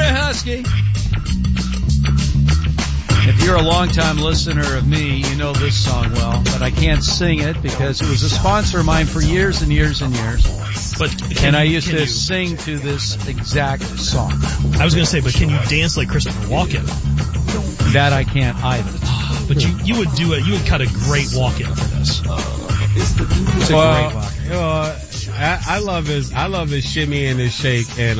Husky. If you're a longtime listener of me, you know this song well, but I can't sing it because it was a sponsor of mine for years and years and years. And I used to sing to this exact song. I was going to say, but can you dance like Christopher Walken? That I can't either. But you would do it. You would cut a great walk-in for this. It's a great walk-in. I love his shimmy and his shake, and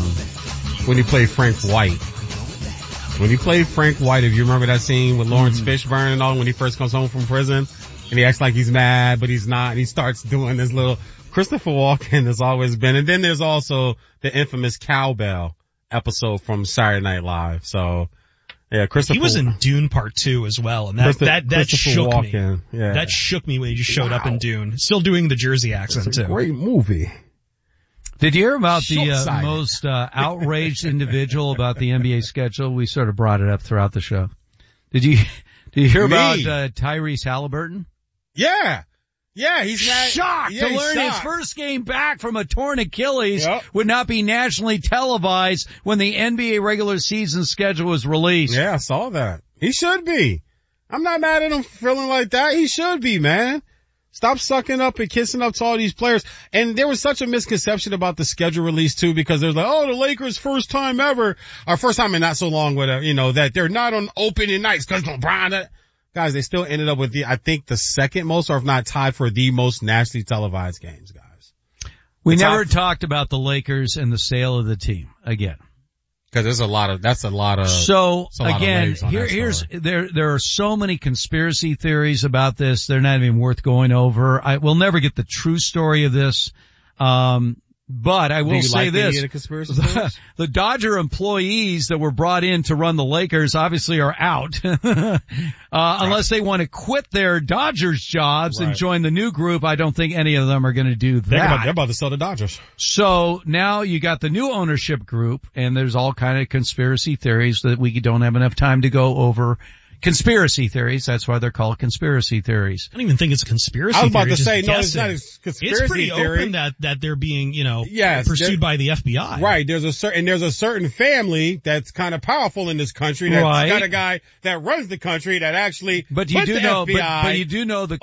when he played Frank White. When he played Frank White, if you remember that scene with Lawrence Fishburne and all, when he first comes home from prison, and he acts like he's mad, but he's not, and he starts doing this little Christopher Walken has always been. And then there's also the infamous cowbell episode from Saturday Night Live. So, yeah, Christopher. He was in Dune Part 2 as well, and that shook Walken, me. Yeah. That shook me when he just showed up in Dune. Still doing the Jersey accent too. Great movie. Did you hear about the most outraged individual about the NBA schedule? We sort of brought it up throughout the show. Did you hear about Tyrese Halliburton? Yeah. Yeah, he's not shocked to learn his first game back from a torn Achilles would not be nationally televised when the NBA regular season schedule was released. Yeah, I saw that. He should be. I'm not mad at him for feeling like that. He should be, man. Stop sucking up and kissing up to all these players. And there was such a misconception about the schedule release too, because there's like, oh, the Lakers first time ever, or first time in not so long, whatever, that they're not on opening nights because LeBron. Guys, they still ended up with I think the second most, or if not tied for the most nationally televised games, guys. We never talked about the Lakers and the sale of the team again. Cause that's a lot of. So again, there are so many conspiracy theories about this. They're not even worth going over. We'll never get the true story of this. But I will say this, the Dodger employees that were brought in to run the Lakers obviously are out, unless they want to quit their Dodgers jobs and join the new group. I don't think any of them are going to do that. They're about to sell the Dodgers. So now you got the new ownership group, and there's all kind of conspiracy theories that we don't have enough time to go over. Conspiracy theories, that's why they're called conspiracy theories. I don't even think it's a conspiracy theory. I was about to say, no, it's not a conspiracy theory. It's pretty open that they're being, pursued by the FBI. Right, there's a certain family that's kind of powerful in this country that's got a guy that runs the country that actually but you do know the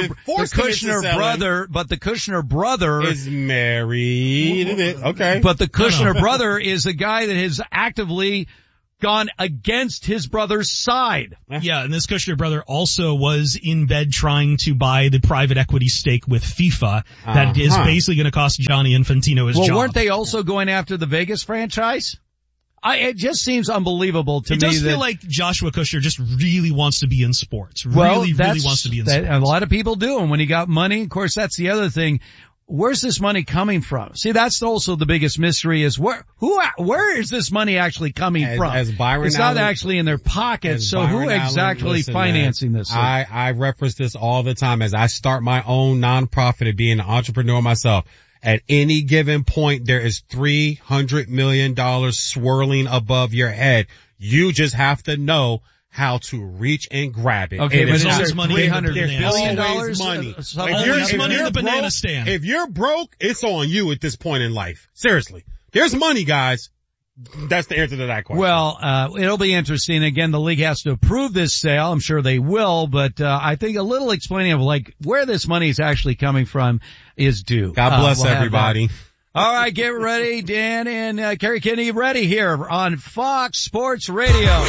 Kushner brother is married. Okay. But the Kushner brother is a guy that has actively gone against his brother's side. Yeah, and this Kushner brother also was in bed trying to buy the private equity stake with FIFA that is basically going to cost Gianni Infantino his job. Well, weren't they also going after the Vegas franchise? It just seems unbelievable to me. It does feel like Joshua Kushner just really wants to be in sports. Really wants to be in sports. A lot of people do, and when he got money, of course, that's the other thing. Where's this money coming from? See, that's also the biggest mystery is where is this money actually coming from? It's not actually in their pockets, so who exactly financing this? I reference this all the time as I start my own nonprofit and being an entrepreneur myself. At any given point, there is $300 million swirling above your head. You just have to know how to reach and grab it. Okay, but there's money. $300 billion money. There's money in the banana stand. If you're broke, it's on you at this point in life. Seriously. There's money, guys. That's the answer to that question. Well, it'll be interesting. Again, the league has to approve this sale. I'm sure they will, but I think a little explaining of where this money is actually coming from is due. God bless everybody. All right, get ready. Dan and Kerry Kennedy ready here on Fox Sports Radio.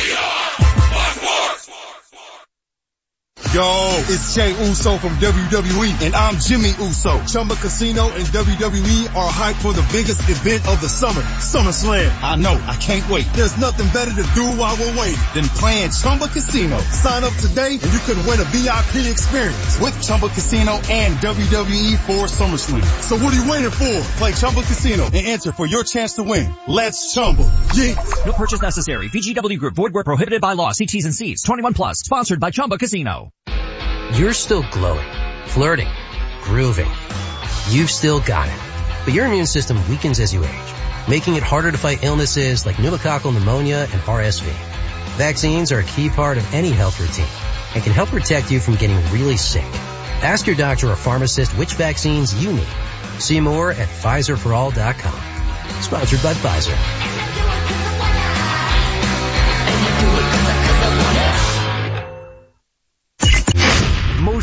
Yo, it's Jey Uso from WWE, and I'm Jimmy Uso. Chumba Casino and WWE are hyped for the biggest event of the summer, SummerSlam. I know, I can't wait. There's nothing better to do while we're waiting than playing Chumba Casino. Sign up today and you can win a VIP experience with Chumba Casino and WWE for SummerSlam. So what are you waiting for? Play Chumba Casino and enter for your chance to win. Let's Chumba. Yeah. No purchase necessary. VGW Group. Void where prohibited by law. See T's and C's. 21 plus. Sponsored by Chumba Casino. You're still glowing, flirting, grooving. You've still got it. But your immune system weakens as you age, making it harder to fight illnesses like pneumococcal pneumonia and RSV. Vaccines are a key part of any health routine and can help protect you from getting really sick. Ask your doctor or pharmacist which vaccines you need. See more at PfizerForAll.com. Sponsored by Pfizer.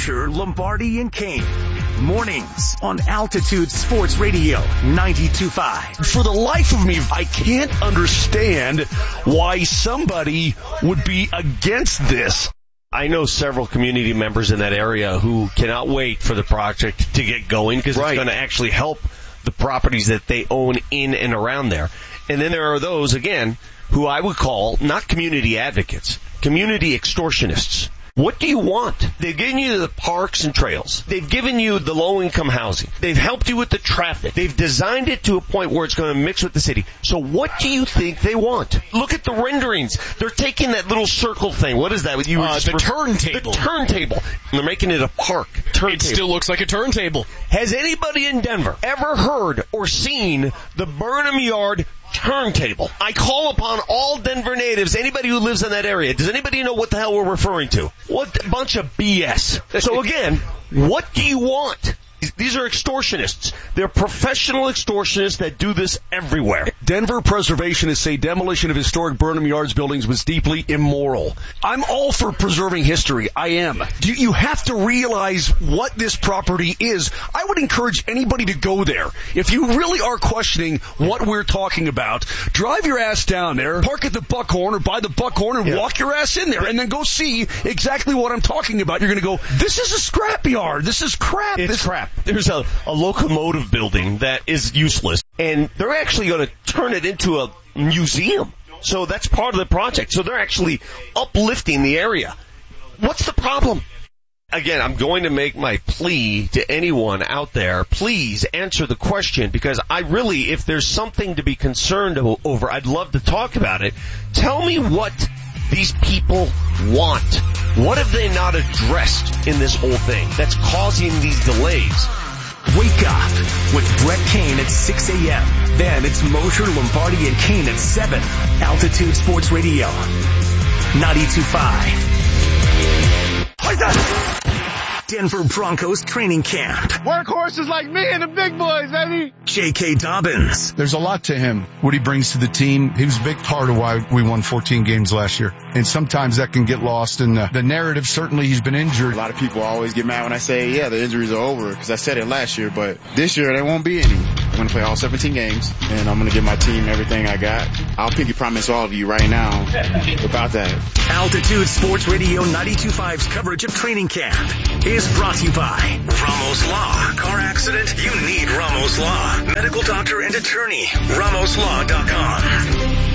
Mosher, Lombardi, and Kane. Mornings on Altitude Sports Radio 92.5. For the life of me, I can't understand why somebody would be against this. I know several community members in that area who cannot wait for the project to get going because it's going to actually help the properties that they own in and around there. And then there are those, again, who I would call not community advocates, community extortionists. What do you want? They've given you the parks and trails. They've given you the low-income housing. They've helped you with the traffic. They've designed it to a point where it's going to mix with the city. So what do you think they want? Look at the renderings. They're taking that little circle thing. What is that? The turntable. The turntable. And they're making it a park. It still looks like a turntable. Has anybody in Denver ever heard or seen the Burnham Yard turntable? I call upon all Denver natives, anybody who lives in that area. Does anybody know what the hell we're referring to? What a bunch of BS. So again, what do you want? These are extortionists. They're professional extortionists that do this everywhere. Denver preservationists say demolition of historic Burnham Yards buildings was deeply immoral. I'm all for preserving history. I am. You have to realize what this property is. I would encourage anybody to go there. If you really are questioning what we're talking about, drive your ass down there, park at the Buckhorn or by the Buckhorn and walk your ass in there and then go see exactly what I'm talking about. You're going to go, this is a scrapyard. This is crap. It's crap. There's a locomotive building that is useless, and they're actually going to turn it into a museum. So that's part of the project. So they're actually uplifting the area. What's the problem? Again, I'm going to make my plea to anyone out there. Please answer the question, because I really, if there's something to be concerned over, I'd love to talk about it. Tell me what these people want. What have they not addressed in this whole thing that's causing these delays? Wake up with Brett Kane at 6 a.m. Then it's Mosher, Lombardi, and Kane at 7. Altitude Sports Radio 92.5. Denver Broncos training camp. Workhorses like me and the big boys, baby. J.K. Dobbins. There's a lot to him, what he brings to the team. He was a big part of why we won 14 games last year. And sometimes that can get lost in the narrative. Certainly he's been injured. A lot of people always get mad when I say, yeah, the injuries are over, because I said it last year. But this year, there won't be any. I'm going to play all 17 games, and I'm going to give my team everything I got. I'll pinky promise all of you right now about that. Altitude Sports Radio 92.5's coverage of training camp is brought to you by Ramos Law. Car accident? You need Ramos Law. Medical doctor and attorney. RamosLaw.com.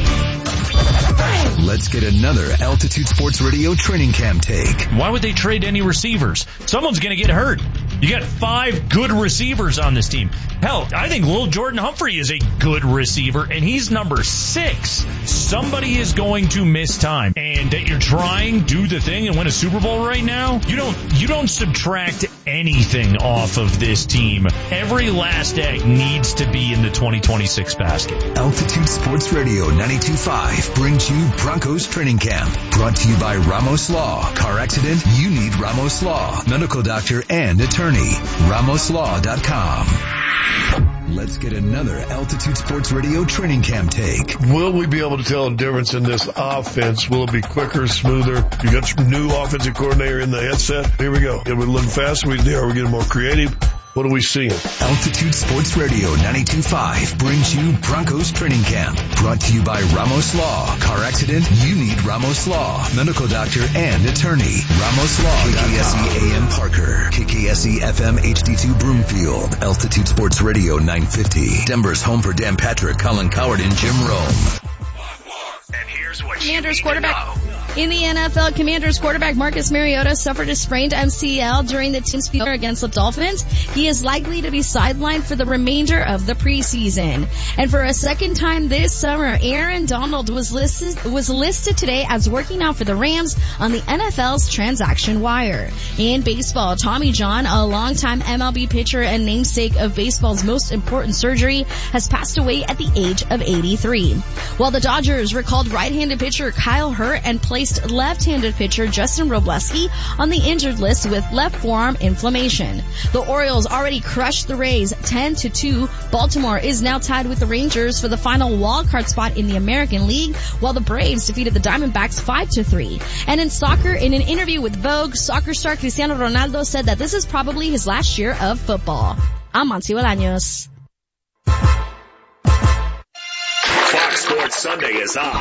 Let's get another Altitude Sports Radio training camp take. Why would they trade any receivers? Someone's going to get hurt. You got 5 good receivers on this team. Hell, I think Lil Jordan Humphrey is a good receiver, and he's number 6. Somebody is going to miss time. And that you're trying, do the thing, and win a Super Bowl right now? You don't subtract anything off of this team. Every last egg needs to be in the 2026 basket. Altitude Sports Radio 92.5 brings you Broncos Training Camp. Brought to you by Ramos Law. Car accident? You need Ramos Law. Medical doctor and attorney. RamosLaw.com. Let's get another Altitude Sports Radio training camp take. Will we be able to tell a difference in this offense? Will it be quicker, smoother? You got some new offensive coordinator in the headset. Here we go. Are we looking faster? Are we getting more creative? What are we seeing? Altitude Sports Radio 92.5 brings you Broncos Training Camp. Brought to you by Ramos Law. Car accident? You need Ramos Law. Medical doctor and attorney. Ramos Law. KKSE AM Parker. KKSE FM HD2 Broomfield. Altitude Sports Radio 950. Denver's home for Dan Patrick, Colin Coward, and Jim Rome. And here's what Commanders quarterback. In the NFL, Commanders quarterback Marcus Mariota suffered a sprained MCL during the team's failure against the Dolphins. He is likely to be sidelined for the remainder of the preseason. And for a second time this summer, Aaron Donald was listed today as working out for the Rams on the NFL's transaction wire. In baseball, Tommy John, a longtime MLB pitcher and namesake of baseball's most important surgery, has passed away at the age of 83. While the Dodgers recalled right-handed pitcher Kyle Hurt and played placed left-handed pitcher Justin Robleski on the injured list with left forearm inflammation. The Orioles already crushed the Rays 10-2. Baltimore is now tied with the Rangers for the final wildcard spot in the American League, while the Braves defeated the Diamondbacks 5-3. And in soccer, in an interview with Vogue, soccer star Cristiano Ronaldo said that this is probably his last year of football. I'm Monty Bolaños. Fox Sports Sunday is on.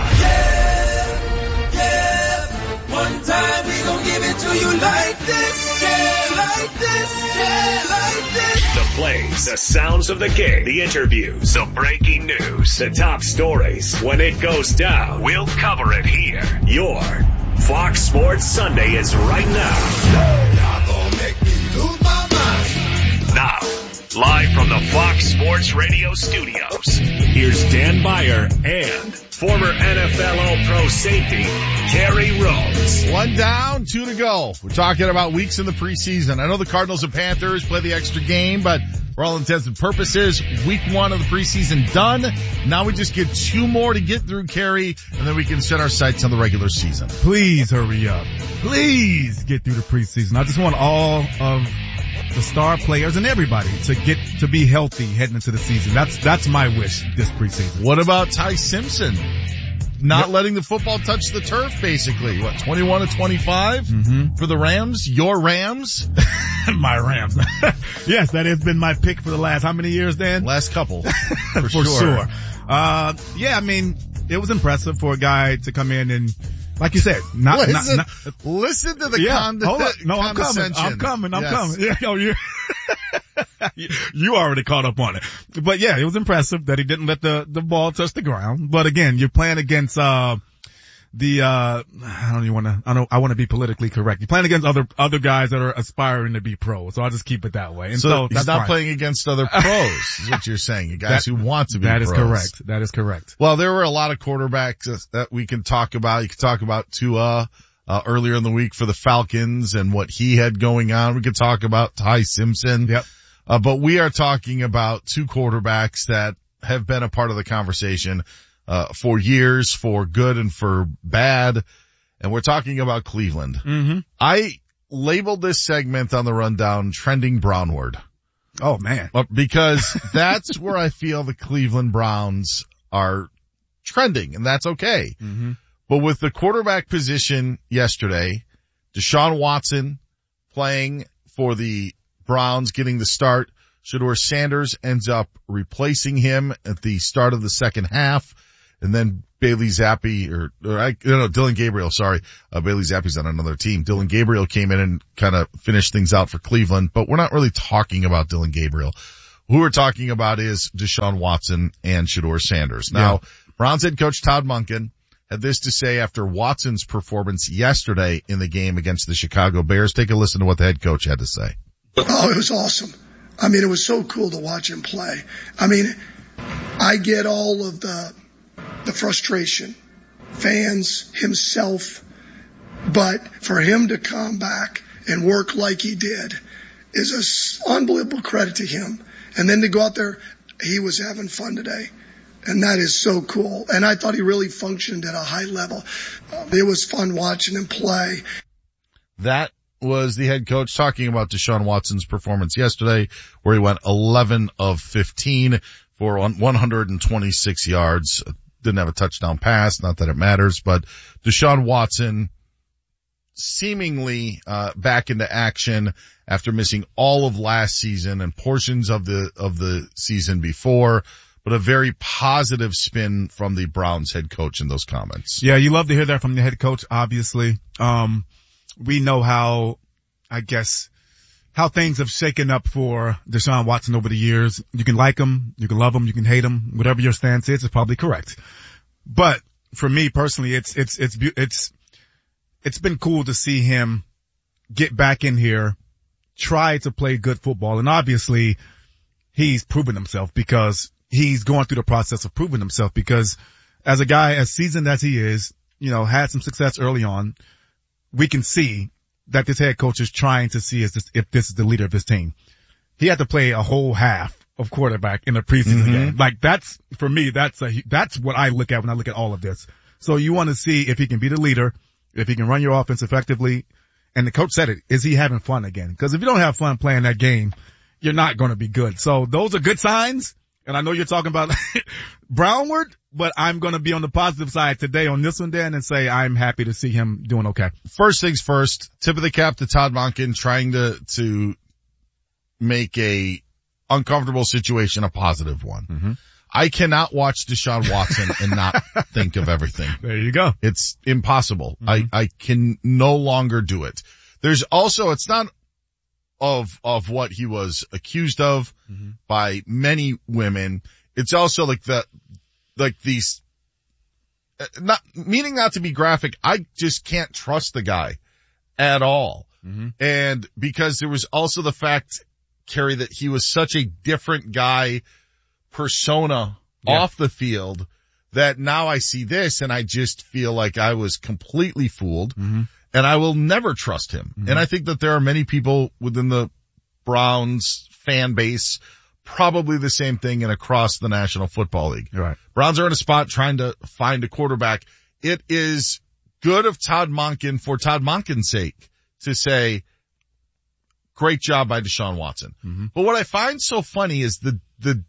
Yeah. One time we gon' give it to you like this. Yeah, like this. Yeah, like this. The plays, the sounds of the game, the interviews, the breaking news, the top stories. When it goes down, we'll cover it here. Your Fox Sports Sunday is right now. Y'all gon' make me lose my mind. Now, live from the Fox Sports Radio studios, here's Dan Beyer and former NFL All-Pro safety, Kerry Rhodes. 1 down, 2 to go. We're talking about weeks in the preseason. I know the Cardinals and Panthers play the extra game, but for all intents and purposes, week 1 of the preseason done. Now we just get 2 more to get through, Kerry, and then we can set our sights on the regular season. Please hurry up. Please get through the preseason. I just want all of the star players and everybody to be healthy heading into the season. That's my wish this preseason. What about Ty Simpson? Not letting the football touch the turf, basically. 21-25 for the Rams? Your Rams? My Rams. Yes, that has been my pick for the last how many years, Dan? Last couple. For sure. Yeah, I mean, it was impressive for a guy to come in and, like you said, listen to the condescension. I'm coming. Yeah, you already caught up on it. But yeah, it was impressive that he didn't let the ball touch the ground. But again, you're playing against, I want to be politically correct. You're playing against other guys that are aspiring to be pros. So I'll just keep it that way. And so he's not playing against other pros, is what you're saying. Guys who want to be pros. That is correct. Well, there were a lot of quarterbacks that we can talk about. You can talk about Tua, earlier in the week for the Falcons and what he had going on. We could talk about Ty Simpson. Yep. But we are talking about 2 quarterbacks that have been a part of the conversation for years, for good and for bad. And we're talking about Cleveland. Mm-hmm. I labeled this segment on the rundown Trending Brownward. Oh man. Because that's where I feel the Cleveland Browns are trending, and that's okay. Mm-hmm. But with the quarterback position yesterday, Deshaun Watson playing for the Browns, getting the start. Shedeur Sanders ends up replacing him at the start of the second half. And then Dylan Gabriel, sorry. Bailey Zappe's on another team. Dylan Gabriel came in and kind of finished things out for Cleveland, but we're not really talking about Dylan Gabriel. Who we're talking about is Deshaun Watson and Shedeur Sanders. Now, Browns head coach Todd Monken had this to say after Watson's performance yesterday in the game against the Chicago Bears. Take a listen to what the head coach had to say. Oh, it was awesome. I mean, it was so cool to watch him play. I mean, I get all of the frustration, fans, himself, but for him to come back and work like he did is an unbelievable credit to him. And then to go out there, he was having fun today. And that is so cool. And I thought he really functioned at a high level. It was fun watching him play. That was the head coach talking about Deshaun Watson's performance yesterday, where he went 11 of 15 for 126 yards. Didn't have a touchdown pass, not that it matters, but Deshaun Watson seemingly back into action after missing all of last season and portions of the season before. But a very positive spin from the Browns head coach in those comments. Yeah, you love to hear that from the head coach, obviously. We know how things have shaken up for Deshaun Watson over the years. You can like him, you can love him, you can hate him. Whatever your stance is probably correct. But for me personally, it's been cool to see him get back in here, try to play good football. And obviously he's proven himself because he's going through the process of proving himself, because as a guy as seasoned as he is, had some success early on, we can see that this head coach is trying to see if this is the leader of his team. He had to play a whole half of quarterback in a preseason game. Like that's, for me, that's what I look at when I look at all of this. So you want to see if he can be the leader. if he can run your offense effectively, and the coach said it, is he having fun again? Because if you don't have fun playing that game, you're not going to be good. So those are good signs. And I know you're talking about Brownward, but I'm going to be on the positive side today on this one, Dan, and say I'm happy to see him doing okay. First things first, tip of the cap to Todd Monken trying to make a uncomfortable situation a positive one. Mm-hmm. I cannot watch Deshaun Watson and not think of everything. There you go. It's impossible. Mm-hmm. I can no longer do it. There's also, it's not of what he was accused of by many women. It's also like these, not meaning not to be graphic. I just can't trust the guy at all. Mm-hmm. And because there was also the fact, Kerry, that he was such a different guy persona off the field that now I see this and I just feel like I was completely fooled. Mm-hmm. And I will never trust him. Mm-hmm. And I think that there are many people within the Browns fan base, probably the same thing and across the National Football League. Right. Browns are in a spot trying to find a quarterback. It is good of Todd Monken, for Todd Monken's sake, to say, great job by Deshaun Watson. Mm-hmm. But what I find so funny is the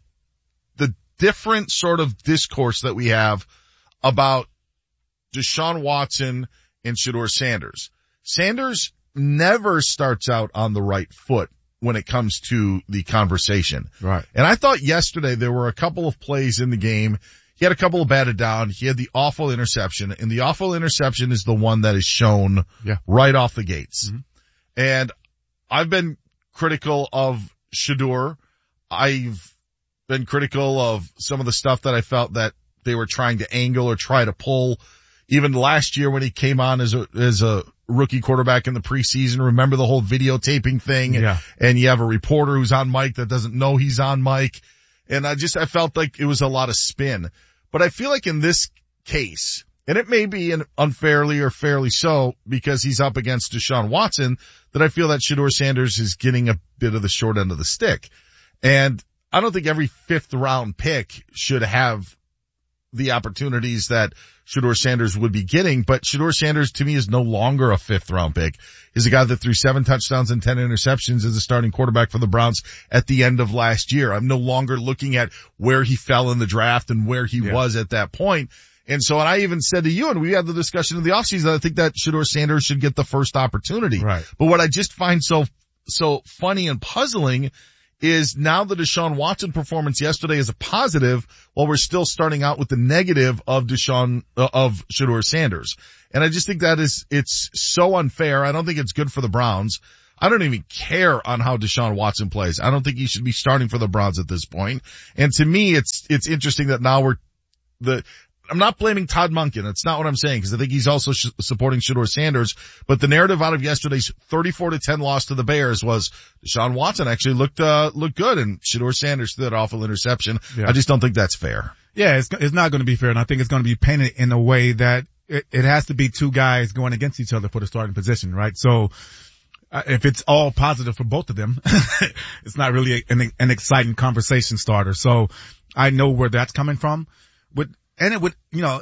different sort of discourse that we have about Deshaun Watson and Shedeur Sanders. Sanders never starts out on the right foot when it comes to the conversation. Right. And I thought yesterday there were a couple of plays in the game. He had a couple of batted down. He had the awful interception, and the awful interception is the one that is shown right off the gates. Mm-hmm. And I've been critical of Shedeur. I've been critical of some of the stuff that I felt that they were trying to angle or try to pull. Even last year when he came on as a rookie quarterback in the preseason, remember the whole videotaping thing? Yeah. And you have a reporter who's on mic that doesn't know he's on mic. And I felt like it was a lot of spin. But I feel like in this case, and it may be unfairly or fairly so because he's up against Deshaun Watson, that I feel that Shedeur Sanders is getting a bit of the short end of the stick. And I don't think every 5th round pick should have the opportunities that Shedeur Sanders would be getting, but Shedeur Sanders to me is no longer a 5th round pick. He's a guy that threw 7 touchdowns and 10 interceptions as a starting quarterback for the Browns at the end of last year. I'm no longer looking at where he fell in the draft and where he was at that point. And so, and I even said to you, and we had the discussion in the offseason, I think that Shedeur Sanders should get the first opportunity. Right. But what I just find so funny and puzzling is now the Deshaun Watson performance yesterday is a positive while we're still starting out with the negative of Shedeur Sanders. And I just think it's so unfair. I don't think it's good for the Browns. I don't even care on how Deshaun Watson plays. I don't think he should be starting for the Browns at this point. And to me, it's interesting that now I'm not blaming Todd Monken. That's not what I'm saying, because I think he's also supporting Shedeur Sanders. But the narrative out of yesterday's 34-10 loss to the Bears was Deshaun Watson actually looked good, and Shedeur Sanders threw that awful interception. Yeah. I just don't think that's fair. Yeah, it's not going to be fair, and I think it's going to be painted in a way that it has to be two guys going against each other for the starting position, right? So if it's all positive for both of them, it's not really an exciting conversation starter. So I know where that's coming from. And it would,